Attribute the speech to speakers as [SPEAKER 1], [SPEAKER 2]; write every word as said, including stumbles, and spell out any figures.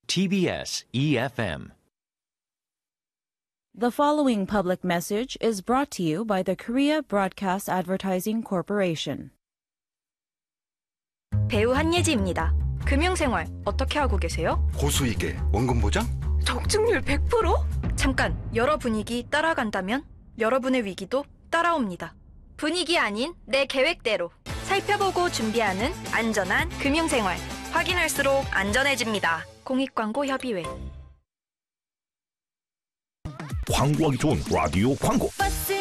[SPEAKER 1] 티비에스 이에프엠.
[SPEAKER 2] The following public message is brought to you by the Korea Broadcast Advertising Corporation.
[SPEAKER 3] 배우 한예지입니다. 금융생활 어떻게 하고 계세요?
[SPEAKER 4] 고수익에 원금 보장?
[SPEAKER 3] 적중률 백 퍼센트? 잠깐, 여러 분위기 따라간다면 여러분의 위기도 따라옵니다. 분위기 아닌 내 계획대로 살펴보고 준비하는 안전한 금융생활. 확인할수록 안전해집니다. 공익광고협의회.
[SPEAKER 5] 광고하기 좋은 라디오 광고.
[SPEAKER 6] 버스